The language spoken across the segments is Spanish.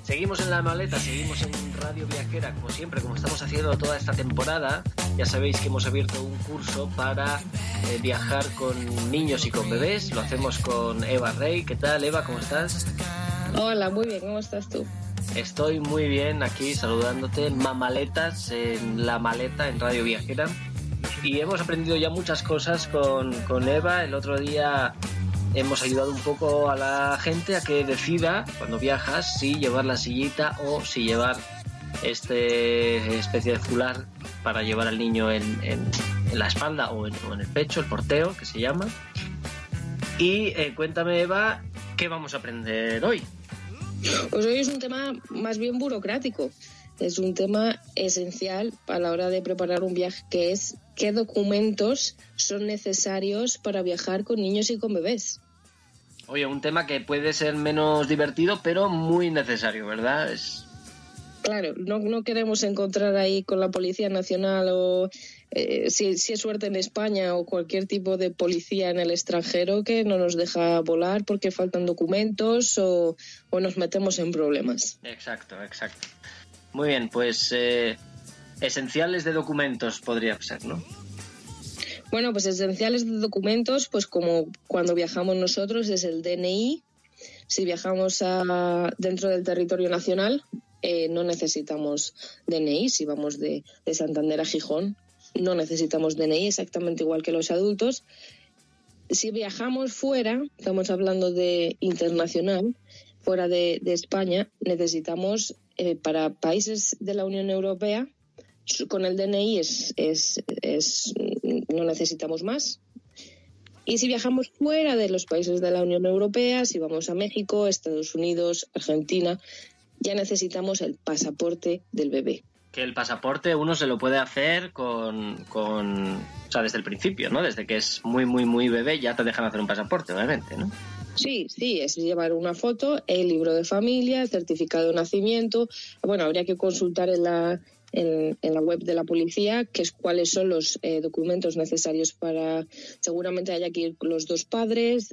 Seguimos en la maleta, seguimos en Radio Viajera, como siempre, como estamos haciendo toda esta temporada. Ya sabéis que hemos abierto un curso para viajar con niños y con bebés. Lo hacemos con Eva Rey. ¿Qué tal, Eva? ¿Cómo estás? Hola, muy bien. ¿Cómo estás tú? Estoy muy bien aquí saludándote. Mamaletas en la maleta en Radio Viajera. Y hemos aprendido ya muchas cosas con Eva. El otro día hemos ayudado un poco a la gente a que decida cuando viajas si llevar la sillita o si llevar especie de fular para llevar al niño en la espalda o en el pecho, el porteo que se llama. Y cuéntame, Eva, ¿qué vamos a aprender hoy? Pues hoy es un tema más bien burocrático. Es un tema esencial a la hora de preparar un viaje, que es qué documentos son necesarios para viajar con niños y con bebés. Oye, un tema que puede ser menos divertido, pero muy necesario, ¿verdad? Claro, no queremos encontrar ahí con la Policía Nacional o si es suerte en España o cualquier tipo de policía en el extranjero que no nos deja volar porque faltan documentos o nos metemos en problemas. Exacto. Muy bien, pues esenciales de documentos podría ser, ¿no? Bueno, pues esenciales de documentos, pues como cuando viajamos nosotros es el DNI. Si viajamos dentro del territorio nacional, no necesitamos DNI. Si vamos de Santander a Gijón, no necesitamos DNI, exactamente igual que los adultos. Si viajamos fuera, estamos hablando de internacional, fuera de España, necesitamos para países de la Unión Europea, con el DNI no necesitamos más. Y si viajamos fuera de los países de la Unión Europea, si vamos a México, Estados Unidos, Argentina, ya necesitamos el pasaporte del bebé. Que el pasaporte uno se lo puede hacer desde el principio, ¿no? Desde que es muy, muy, muy bebé ya te dejan hacer un pasaporte, obviamente, ¿no? Sí, es llevar una foto, el libro de familia, el certificado de nacimiento. Bueno, habría que consultar en la web de la policía cuáles son los documentos necesarios para... Seguramente haya que ir con los dos padres.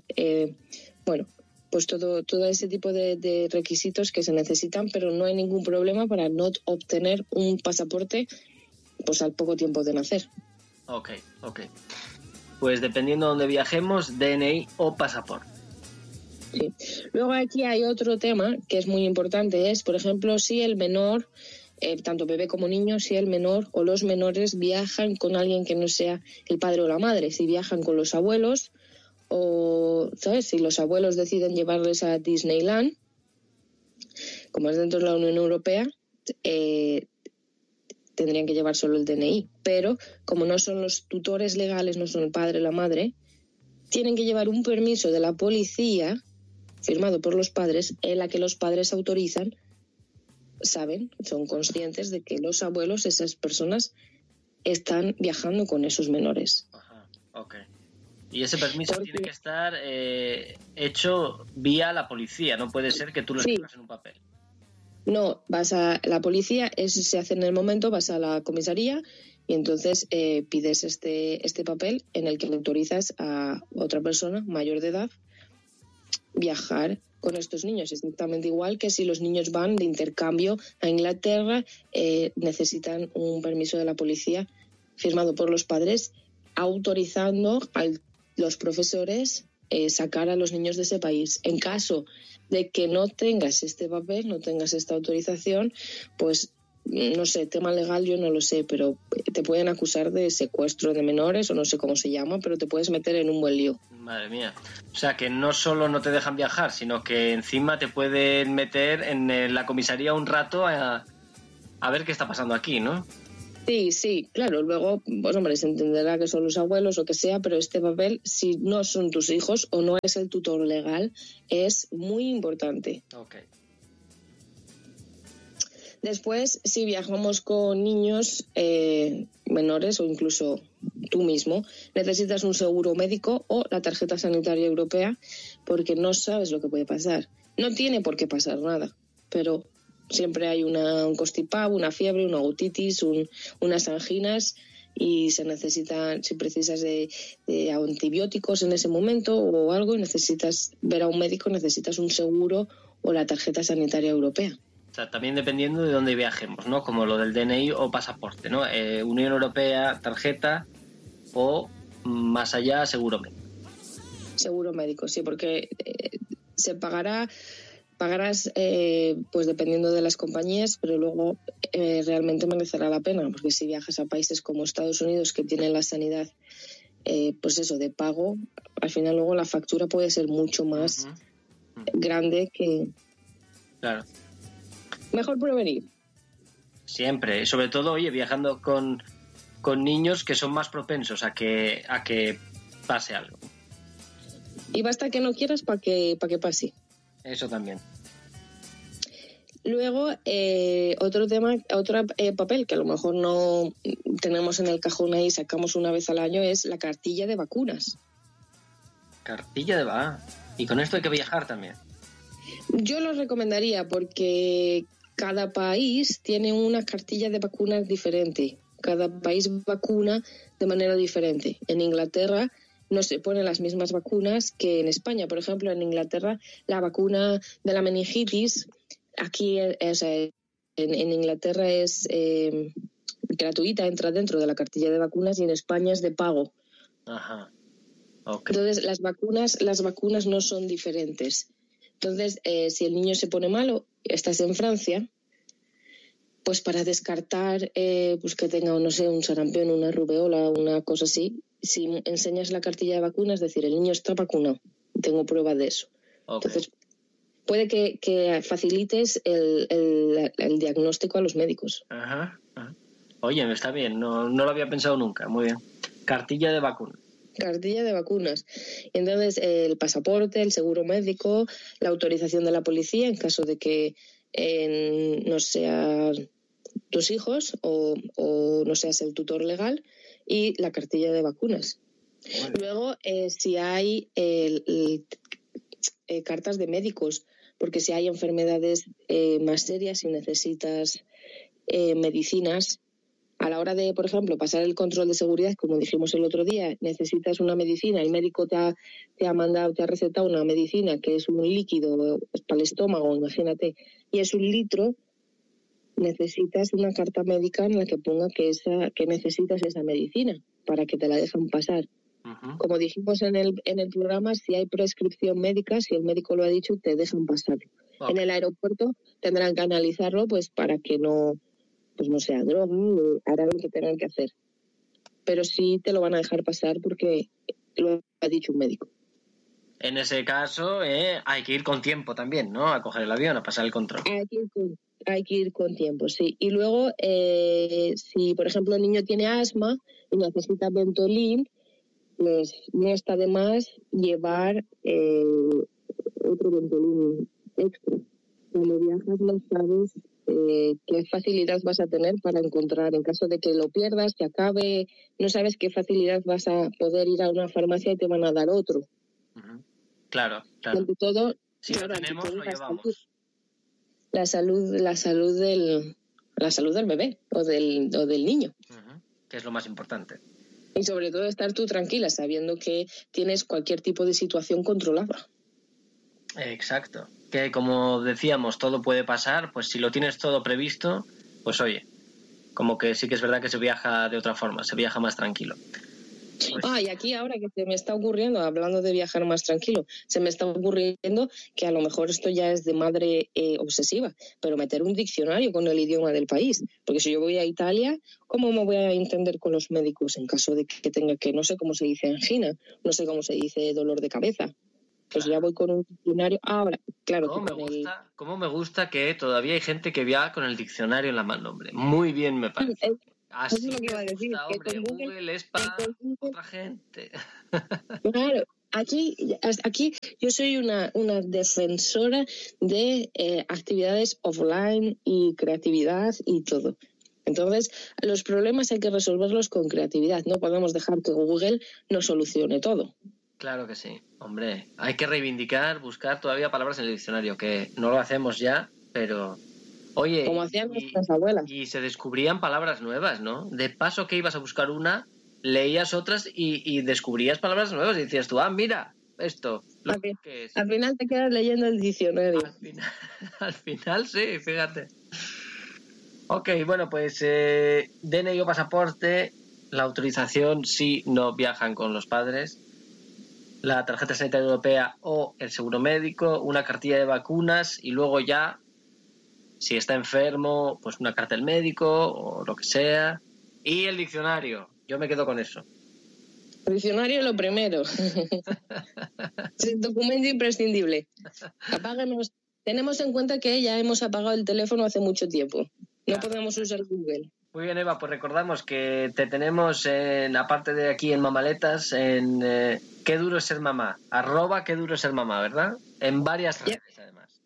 Pues todo ese tipo de requisitos que se necesitan, pero no hay ningún problema para no obtener un pasaporte pues al poco tiempo de nacer. Ok. Pues dependiendo de dónde viajemos, DNI o pasaporte. Sí. Luego aquí hay otro tema que es muy importante, es, por ejemplo, si el menor, tanto bebé como niño, si el menor o los menores viajan con alguien que no sea el padre o la madre, si viajan con los abuelos o, ¿sabes? Si los abuelos deciden llevarles a Disneyland, como es dentro de la Unión Europea, tendrían que llevar solo el DNI, pero como no son los tutores legales, no son el padre o la madre, tienen que llevar un permiso de la policía firmado por los padres, en la que los padres autorizan, son conscientes de que los abuelos, esas personas, están viajando con esos menores. Ajá, ok. Y ese permiso tiene que estar hecho vía la policía, no puede ser que tú lo escribas en un papel. No, vas a la policía, eso se hace en el momento, vas a la comisaría y entonces pides este papel en el que le autorizas a otra persona mayor de edad viajar con estos niños. Es exactamente igual que si los niños van de intercambio a Inglaterra, necesitan un permiso de la policía firmado por los padres autorizando a los profesores sacar a los niños de ese país. En caso de que no tengas este papel, no tengas esta autorización, pues no sé, tema legal yo no lo sé, pero te pueden acusar de secuestro de menores o no sé cómo se llama, pero te puedes meter en un buen lío. Madre mía. O sea, que no solo no te dejan viajar, sino que encima te pueden meter en la comisaría un rato a ver qué está pasando aquí, ¿no? Sí, claro. Luego, pues hombre, se entenderá que son los abuelos o que sea, pero este papel, si no son tus hijos o no es el tutor legal, es muy importante. Ok. Después, si viajamos con niños menores o incluso tú mismo, necesitas un seguro médico o la tarjeta sanitaria europea porque no sabes lo que puede pasar. No tiene por qué pasar nada, pero siempre hay un constipado, una fiebre, una otitis, unas anginas y se necesitan, si precisas de antibióticos en ese momento o algo y necesitas ver a un médico, necesitas un seguro o la tarjeta sanitaria europea. O sea, también dependiendo de dónde viajemos, ¿no? Como lo del DNI o pasaporte, ¿no? Unión Europea, tarjeta o más allá, seguro médico. Seguro médico, sí, porque se pagarás pues dependiendo de las compañías, pero luego realmente merecerá la pena, porque si viajas a países como Estados Unidos que tienen la sanidad pues eso, de pago, al final luego la factura puede ser mucho más grande que... Claro. Mejor prevenir. Siempre, y sobre todo, oye, viajando con niños que son más propensos a que pase algo. Y basta que no quieras para que pase. Eso también. Luego, otro papel que a lo mejor no tenemos en el cajón ahí, sacamos una vez al año, es la cartilla de vacunas. Y con esto hay que viajar también. Yo lo recomendaría porque cada país tiene una cartilla de vacunas diferente. Cada país vacuna de manera diferente. En Inglaterra no se ponen las mismas vacunas que en España. Por ejemplo, en Inglaterra la vacuna de la meningitis, aquí en Inglaterra es gratuita, entra dentro de la cartilla de vacunas, y en España es de pago. Ajá. Okay. Entonces las vacunas no son diferentes. Entonces, si el niño se pone malo, estás en Francia, pues para descartar pues que tenga, no sé, un sarampión, una rubeola, una cosa así, si enseñas la cartilla de vacunas, es decir, el niño está vacunado, tengo prueba de eso. Okay. Entonces, puede que facilites el diagnóstico a los médicos. Ajá. Oye, está bien, no lo había pensado nunca, muy bien. Cartilla de vacunas. Cartilla de vacunas. Entonces, el pasaporte, el seguro médico, la autorización de la policía en caso de que no sean tus hijos o no seas el tutor legal, y la cartilla de vacunas. Bueno. Luego, si hay cartas de médicos, porque si hay enfermedades más serias y necesitas medicinas, a la hora de, por ejemplo, pasar el control de seguridad, como dijimos el otro día, necesitas una medicina, el médico te ha recetado una medicina que es un líquido para el estómago, imagínate, y es 1 litro, necesitas una carta médica en la que ponga que necesitas esa medicina para que te la dejen pasar. Uh-huh. Como dijimos en el programa, si hay prescripción médica, si el médico lo ha dicho, te dejan pasar. Okay. En el aeropuerto tendrán que analizarlo pues para que no sea droga, harán lo que tengan que hacer. Pero sí te lo van a dejar pasar porque lo ha dicho un médico. En ese caso, hay que ir con tiempo también, ¿no? A coger el avión, a pasar el control. Hay que ir con tiempo, sí. Y luego, si por ejemplo el niño tiene asma y necesita Ventolin, pues no está de más llevar otro Ventolin extra. Cuando viajas no sabes qué facilidad vas a tener para encontrar, en caso de que lo pierdas, que acabe, no sabes qué facilidad vas a poder ir a una farmacia y te van a dar otro. Uh-huh. Claro. Ante todo, si lo tenemos, lo llevamos. La salud del bebé o del niño. Uh-huh. Que es lo más importante. Y sobre todo estar tú tranquila, sabiendo que tienes cualquier tipo de situación controlada. Exacto. Que como decíamos, todo puede pasar, pues si lo tienes todo previsto, pues oye, como que sí que es verdad que se viaja de otra forma, se viaja más tranquilo. Pues... y aquí ahora que se me está ocurriendo, hablando de viajar más tranquilo, se me está ocurriendo que a lo mejor esto ya es de madre obsesiva, pero meter un diccionario con el idioma del país, porque si yo voy a Italia, ¿cómo me voy a entender con los médicos en caso de que tenga que, no sé cómo se dice angina, no sé cómo se dice dolor de cabeza? Pues ya voy con un diccionario. Ahora, claro. ¿Cómo me gusta que todavía hay gente que viaja con el diccionario en la mano, hombre? Muy bien me parece. Así es lo que iba a decir. Hombre, Google es para otra gente. Claro, aquí yo soy una defensora de actividades offline y creatividad y todo. Entonces, los problemas hay que resolverlos con creatividad. No podemos dejar que Google nos solucione todo. Claro que sí, hombre. Hay que reivindicar, buscar todavía palabras en el diccionario, que no lo hacemos ya, pero... Oye, como hacían nuestras abuelas. Y se descubrían palabras nuevas, ¿no? De paso que ibas a buscar una, leías otras y descubrías palabras nuevas y decías tú, mira, esto. Al final te quedas leyendo el diccionario. Al final sí, fíjate. Ok, bueno, pues DNI o pasaporte, la autorización si no viajan con los padres, la tarjeta sanitaria europea o el seguro médico, una cartilla de vacunas y luego ya, si está enfermo, pues una carta del médico o lo que sea. Y el diccionario, yo me quedo con eso. El diccionario lo primero. Es el documento imprescindible. Apáguenos. Tenemos en cuenta que ya hemos apagado el teléfono hace mucho tiempo. No podemos usar Google. Muy bien, Eva, pues recordamos que te tenemos, aparte de aquí en Mamaletas, en Qué duro es ser mamá, @ Qué duro es ser mamá, ¿verdad? En varias redes, además.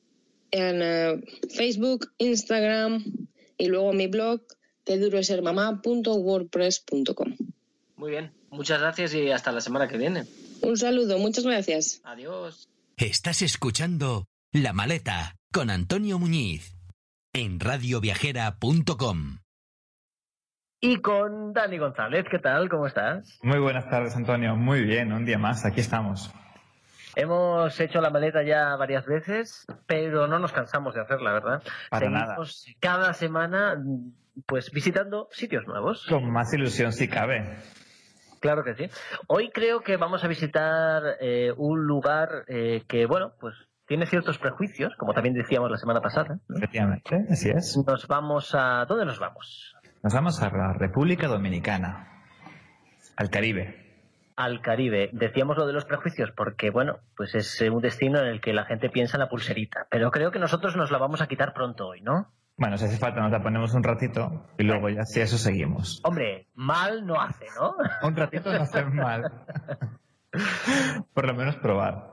En Facebook, Instagram y luego mi blog, queduroesermamá.wordpress.com. Muy bien, muchas gracias y hasta la semana que viene. Un saludo, muchas gracias. Adiós. Estás escuchando La Maleta con Antonio Muñiz en radioviajera.com. Y con Dani González, ¿qué tal? ¿Cómo estás? Muy buenas tardes, Antonio. Muy bien, un día más, aquí estamos. Hemos hecho la maleta ya varias veces, pero no nos cansamos de hacerla, ¿verdad? Para nada. Cada semana, pues visitando sitios nuevos. Con más ilusión si cabe. Claro que sí. Hoy creo que vamos a visitar un lugar que, bueno, pues tiene ciertos prejuicios, como también decíamos la semana pasada, ¿no? Efectivamente, así es. ¿Dónde nos vamos? Nos vamos a la República Dominicana, al Caribe. Al Caribe. Decíamos lo de los prejuicios porque, bueno, pues es un destino en el que la gente piensa en la pulserita. Pero creo que nosotros nos la vamos a quitar pronto hoy, ¿no? Bueno, si hace falta nos la ponemos un ratito y luego ya si eso seguimos. Hombre, mal no hace, ¿no? Un ratito no hace mal. Por lo menos probar.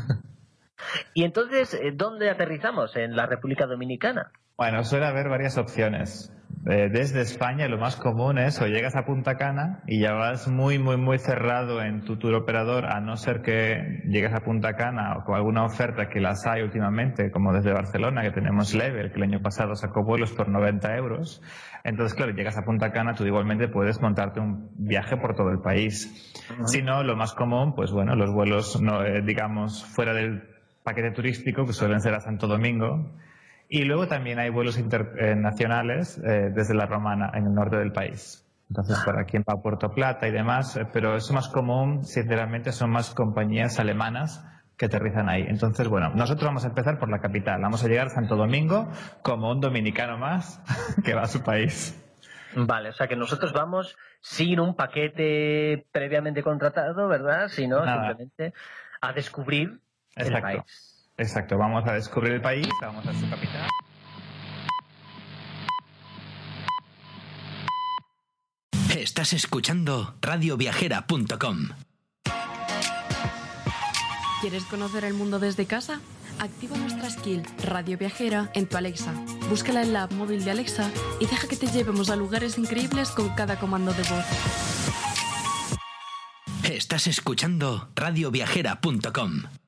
Y entonces, ¿dónde aterrizamos? ¿En la República Dominicana? Bueno, suele haber varias opciones. Desde España lo más común es o llegas a Punta Cana y ya vas muy, muy, muy cerrado en tu tour operador, a no ser que llegues a Punta Cana o con alguna oferta que las hay últimamente, como desde Barcelona, que tenemos Level, que el año pasado sacó vuelos por 90 euros. Entonces, claro, llegas a Punta Cana, tú igualmente puedes montarte un viaje por todo el país. Uh-huh. Si no, lo más común, pues bueno, los vuelos, no, digamos, fuera del paquete turístico, que suelen ser a Santo Domingo. Y luego también hay vuelos internacionales desde La Romana, en el norte del país. Entonces, para quien va a Puerto Plata y demás, pero eso más común, sinceramente, son más compañías alemanas que aterrizan ahí. Entonces, bueno, nosotros vamos a empezar por la capital. Vamos a llegar a Santo Domingo como un dominicano más que va a su país. Vale, o sea que nosotros vamos sin un paquete previamente contratado, ¿verdad? Sino simplemente a descubrir el país. Exacto, vamos a descubrir el país, vamos a su capital. Estás escuchando radioviajera.com. ¿Quieres conocer el mundo desde casa? Activa nuestra skill Radio Viajera en tu Alexa. Búscala en la app móvil de Alexa y deja que te llevemos a lugares increíbles con cada comando de voz. Estás escuchando radioviajera.com.